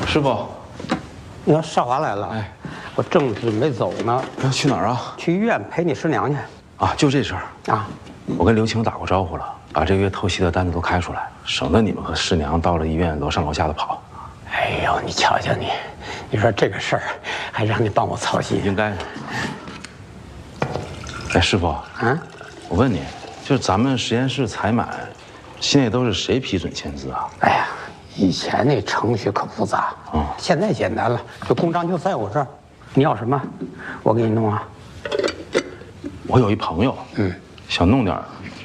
师傅， 你看少华来了， 哎， 我正准备走呢。 要去哪儿啊？ 去医院陪你师娘去。 啊，就这事儿啊， 我跟刘青打过招呼了，把这个月透析的单子都开出来，省得你们和师娘到了医院楼上楼下的跑。 哎呦，你瞧瞧你，你说这个事儿还让你帮我操心， 应该的。哎，师傅， 啊？ 我问你，就是咱们实验室采买，现在都是谁批准签字啊？ 哎呀，以前那程序可复杂，现在简单了，这公章就在我这儿，你要什么，我给你弄啊。 我有一朋友，想弄点